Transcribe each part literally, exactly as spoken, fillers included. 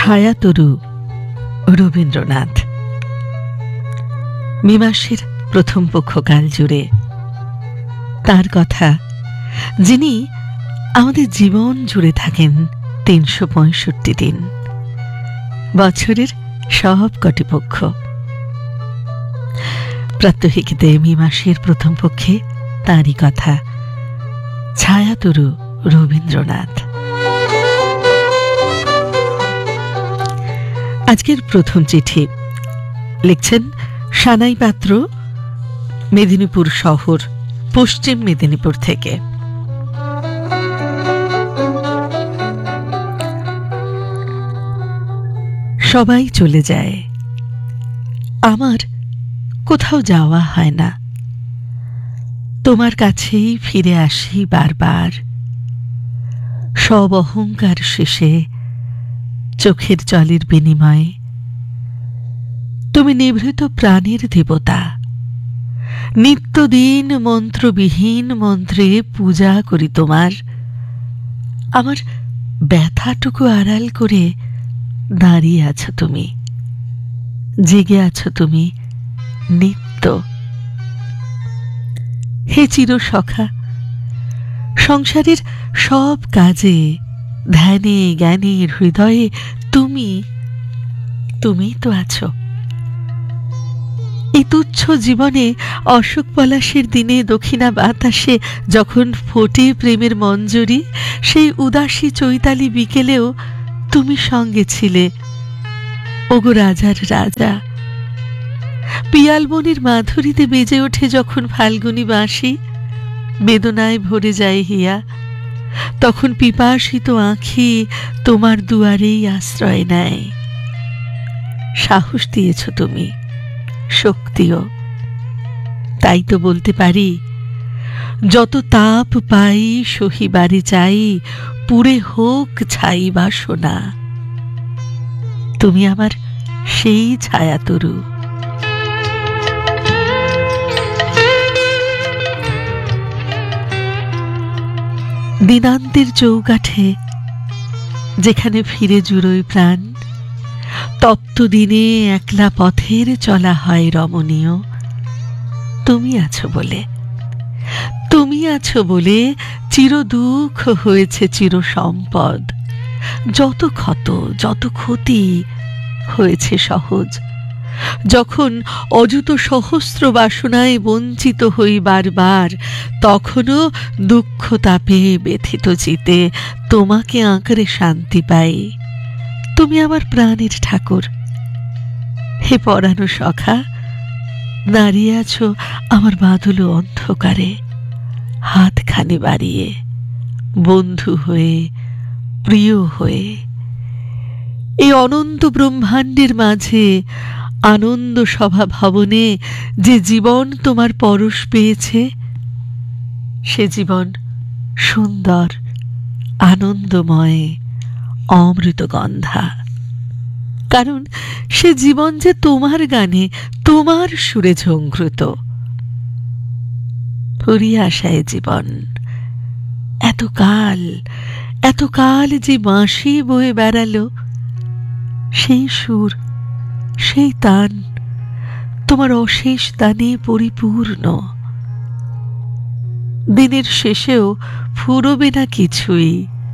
ছায়াতরু রবীন্দ্রনাথ। মে মাসের প্রথম পক্ষকাল জুড়ে তার কথা, যিনি আমাদের জীবন জুড়ে থাকেন তিনশো পঁয়ষট্টি দিন, বছরের সব কটি পক্ষ। প্রাত্যহিকতে মে মাসের প্রথম পক্ষে তাঁরই কথা, ছায়াতরু রবীন্দ্রনাথ। আজকের প্রথম চিঠি লিখছেন সানাই পাত্র, মেদিনীপুর শহর, পশ্চিম মেদিনীপুর থেকে। সবাই চলে যায়, আমার কোথাও যাওয়া হয় না। তোমার কাছেই ফিরে আসি বারবার। সব অহংকার শেষে চোখের জলের বিনিময়ে তুমি নিভৃত প্রাণের দেবতা। নিত্যদিন মন্ত্রবিহীন মন্ত্রে পূজা করি তোমার। আমার ব্যথাটুকু আড়াল করে দাঁড়িয়ে আছো তুমি, জেগে আছো তুমি নিত্য। হে চির সখা, সংসারের সব কাজে, ধ্যানে জ্ঞানে হৃদয়ে তুমি তুমি তো আছো। এই তুচ্ছ জীবনে অশোক পলাশের দিনে দক্ষিণা বাতাসে যখন ফোটে প্রেমের মঞ্জরি, সেই উদাসী চৈতালি বিকেলেও তুমি সঙ্গে ছিলে। ওগো রাজার রাজা, পিয়ালবনির মাধুরীতে বেজে ওঠে যখন ফাল্গুনী বাঁশি, বেদনায় ভরে যায় হিয়া, তখন পিপাসিত আঁখি তোমার দুয়ারেই আশ্রয় নেয়। সাহস দিয়েছ তুমি, শক্তিও। তাই তো বলতে পারি, যত তাপ পাই সহিবারে চাই, পুরে হোক ছাই বাসনা। তুমি আমার সেই ছায়াতরু। দিনান্তের চৌকাঠে যেখানে ফিরে জুড়োয় প্রাণ, তপ্ত দিনে একলা পথের চলা হয় রমণীয়। তুমি আছো বলে, তুমি আছো বলে চির দুঃখ হয়েছে চির সম্পদ। যত ক্ষত যত ক্ষতি হয়েছে সহজ। যখন অযুত সহস্র বাসনায় বঞ্চিত হই বারবার, তখনও দুঃখ তাপে ব্যথিত চিতে তোমাকে আঁকড়ে শান্তি পাই। তুমি আমার প্রাণের ঠাকুর। হে পরানো সখা, দাঁড়িয়ে আছো আমার বাদুলো অন্ধকারে, হাতখানি বাড়িয়ে, বন্ধু হয়ে, প্রিয় হয়ে। এই অনন্ত ব্রহ্মাণ্ডের মাঝে আনন্দ সভা ভবনে যে জীবন তোমার পরশ পেয়েছে, সে জীবন সুন্দর, আনন্দময়, অমৃতগন্ধা। কারণ সে জীবন যে তোমার গানে, তোমার সুরে ঝঙ্কৃত। ফুরিয়ে আসা এ জীবন, এতকাল এতকাল যে বাঁশি বয়ে বেড়ালো, সেই সুর, সেই তান তোমার অশেষ দানে পরিপূর্ণ। দিনের শেষেও ফুরবে না কিছুই।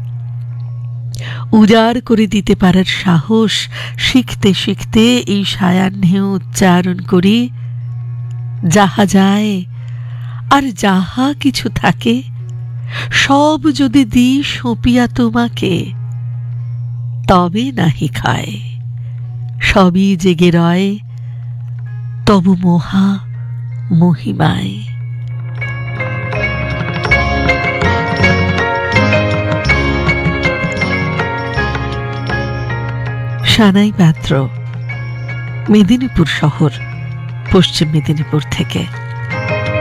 উজাড় করে দিতে পারার সাহস শিখতে শিখতে এই সায়াহ্নে উচ্চারণ করি, যাহা যায় আর যাহা কিছু থাকে, সব যদি দিই সঁপিয়া তোমাকে, তবে নাহি খায়, সবই জেগে রয় তব মহা মহিমায়। সানাই পাত্র, মেদিনীপুর শহর, পশ্চিম মেদিনীপুর থেকে।